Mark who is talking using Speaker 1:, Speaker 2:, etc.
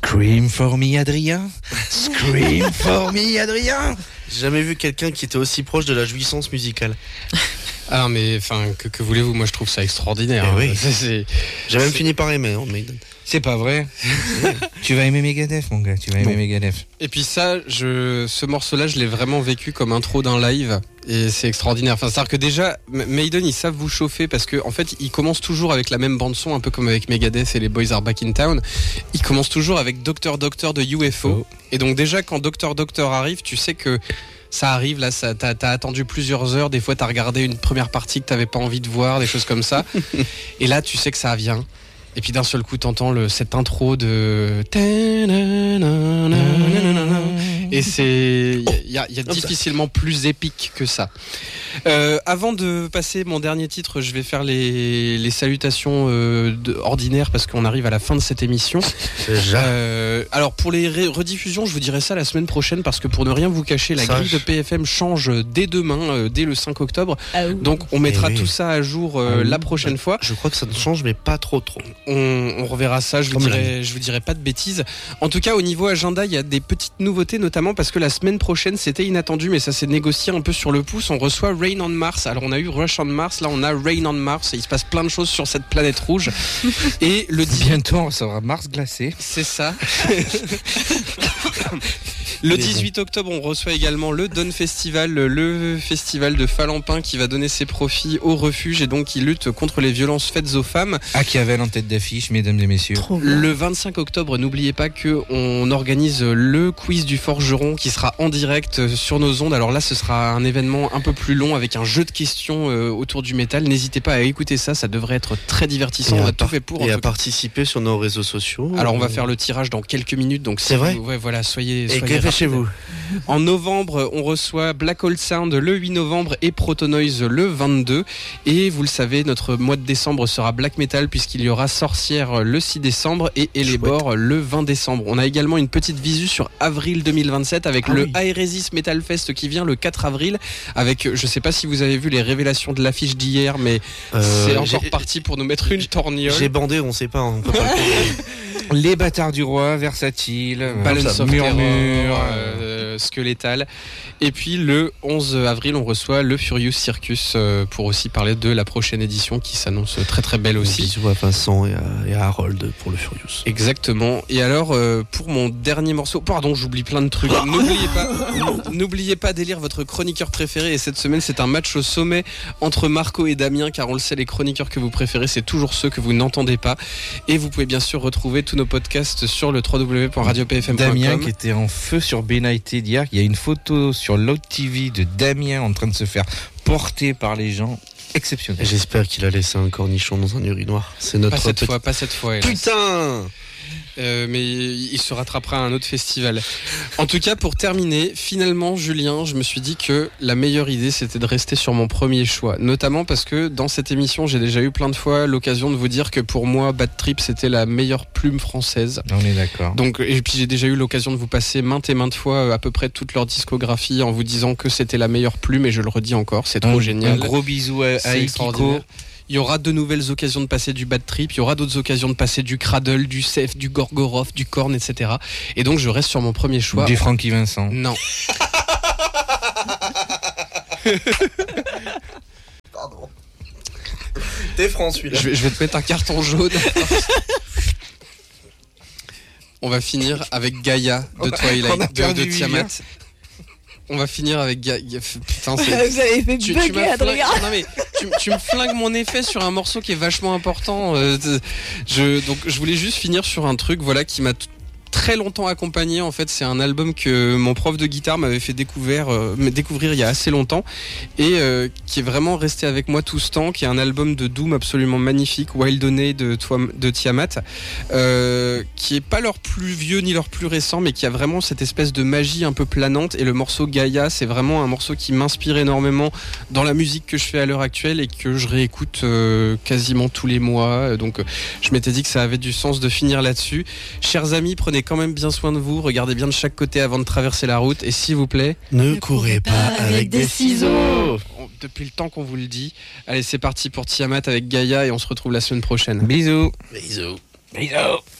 Speaker 1: Scream for me, Adrien. Scream for me, Adrien.
Speaker 2: J'ai jamais vu quelqu'un qui était aussi proche de la jouissance musicale.
Speaker 3: Ah mais enfin que voulez-vous, moi je trouve ça extraordinaire.
Speaker 2: Oui.
Speaker 3: J'ai
Speaker 2: même fini par aimer Maiden.
Speaker 1: C'est pas vrai. Tu vas aimer Megadeth, mon gars. Tu vas aimer Megadeth.
Speaker 3: Et puis ça, ce morceau-là, je l'ai vraiment vécu comme intro d'un live. Et c'est extraordinaire. Enfin, c'est-à-dire que déjà, Maiden, ils savent vous chauffer parce que, en fait, ils commencent toujours avec la même bande-son, un peu comme avec Megadeth et les Boys Are Back in Town. Ils commencent toujours avec Dr. Doctor de UFO. Et donc, déjà, quand Dr. Doctor arrive, tu sais que ça arrive, là, t'as attendu plusieurs heures. Des fois, t'as regardé une première partie que t'avais pas envie de voir, des choses comme ça. Et là, tu sais que ça vient. Et puis d'un seul coup, t'entends cette intro de... Et il y a difficilement plus épique que ça. Avant de passer mon dernier titre, je vais faire les salutations ordinaires parce qu'on arrive à la fin de cette émission. Alors pour les rediffusions, je vous dirai ça la semaine prochaine parce que pour ne rien vous cacher, la grille de PFM change dès demain, dès le 5 octobre. Donc on mettra tout ça à jour la prochaine fois.
Speaker 2: Je crois que ça ne change mais pas trop.
Speaker 3: On reverra ça, je vous dirai pas de bêtises. En tout cas, au niveau agenda, il y a des petites nouveautés, notamment parce que la semaine prochaine, c'était inattendu, mais ça s'est négocié un peu sur le pouce. On reçoit Rain on Mars. Alors, on a eu Rush on Mars, là, on a Rain on Mars. Et il se passe plein de choses sur cette planète rouge. Et bientôt, on sera Mars glacé. C'est ça. Le 18 octobre, on reçoit également le Dawn Festival, le festival de Falampin qui va donner ses profits au refuge et donc qui lutte contre les violences faites aux femmes. Machiavel en tête d'affiche, mesdames et messieurs. Le 25 octobre, n'oubliez pas qu'on organise le quiz du forgeron qui sera en direct sur nos ondes. Alors là, ce sera un événement un peu plus long avec un jeu de questions autour du métal. N'hésitez pas à écouter ça, ça devrait être très divertissant. On a tout fait pour.
Speaker 2: Et à participer sur nos réseaux sociaux.
Speaker 3: Alors on va faire le tirage dans quelques minutes. Donc
Speaker 2: c'est vrai.
Speaker 3: Ouais, voilà, soyez
Speaker 2: chez vous.
Speaker 3: En novembre, on reçoit Black Hole Sound le 8 novembre et Protonoise le 22. Et vous le savez, notre mois de décembre sera Black Metal puisqu'il y aura Sorcière le 6 décembre et Elebor le 20 décembre. On a également une petite visu sur avril 2027 avec le Aeresis Metal Fest qui vient le 4 avril avec, je sais pas si vous avez vu les révélations de l'affiche d'hier, mais c'est encore parti pour nous mettre une torgnole.
Speaker 2: J'ai bandé, on sait pas, on peut pas le
Speaker 1: Les Bâtards du Roi, Versatile,
Speaker 3: Balance of Murmure, Skelétal. Et puis le 11 avril, on reçoit le Furious Circus pour aussi parler de la prochaine édition qui s'annonce très très belle aussi.
Speaker 2: Bisous à Vincent et à Harold pour le Furious.
Speaker 3: Exactement. Et alors, pour mon dernier morceau, pardon, j'oublie plein de trucs. N'oubliez pas d'élire votre chroniqueur préféré. Et cette semaine, c'est un match au sommet entre Marco et Damien, car on le sait, les chroniqueurs que vous préférez, c'est toujours ceux que vous n'entendez pas. Et vous pouvez bien sûr retrouver tous nos podcasts sur le www.radiopfm.com.
Speaker 1: Damien qui était en feu sur Benighted hier. Il y a une photo sur l'autre TV de Damien en train de se faire porter par les gens. Exceptionnel.
Speaker 2: J'espère qu'il a laissé un cornichon dans un urinoir. C'est notre
Speaker 3: pas cette fois.
Speaker 2: Putain.
Speaker 3: Mais il se rattrapera à un autre festival. En tout cas, pour terminer, finalement, Julien, je me suis dit que la meilleure idée, c'était de rester sur mon premier choix. Notamment parce que dans cette émission, j'ai déjà eu plein de fois l'occasion de vous dire que pour moi, Bad Trip, c'était la meilleure plume française.
Speaker 1: On est d'accord.
Speaker 3: Donc, et puis j'ai déjà eu l'occasion de vous passer maintes et maintes fois à peu près toute leur discographie en vous disant que c'était la meilleure plume, et je le redis encore, c'est trop génial.
Speaker 1: Un gros bisou à Ikiko.
Speaker 3: Il y aura de nouvelles occasions de passer du Bad Trip, il y aura d'autres occasions de passer du Cradle, du Seth, du Gorgoroth, du Korn, etc. Et donc je reste sur mon premier choix.
Speaker 1: Du Frankie Vincent.
Speaker 3: Non.
Speaker 2: Pardon. T'es franc celui-là.
Speaker 3: Je vais te mettre un carton jaune. On va finir avec Gaïa de Twilight, de Tiamat. On va finir avec Putain,
Speaker 4: vous avez fait bugger Adrien.
Speaker 3: Non mais tu me flingues mon effet sur un morceau qui est vachement important. Donc je voulais juste finir sur un truc qui m'a très longtemps accompagné. En fait, c'est un album que mon prof de guitare m'avait fait découvrir il y a assez longtemps et qui est vraiment resté avec moi tout ce temps, qui est un album de doom absolument magnifique, Wild Honey de Tiamat, qui est pas leur plus vieux ni leur plus récent, mais qui a vraiment cette espèce de magie un peu planante. Et le morceau Gaïa, c'est vraiment un morceau qui m'inspire énormément dans la musique que je fais à l'heure actuelle et que je réécoute quasiment tous les mois. Donc je m'étais dit que ça avait du sens de finir là-dessus. Chers amis, prenez quand même bien soin de vous, regardez bien de chaque côté avant de traverser la route et s'il vous plaît,
Speaker 2: ne courez pas avec des ciseaux.
Speaker 3: Depuis le temps qu'on vous le dit. Allez, c'est parti pour Tiamat avec Gaïa et on se retrouve la semaine prochaine.
Speaker 1: Bisous.
Speaker 2: Bisous.
Speaker 1: Bisous.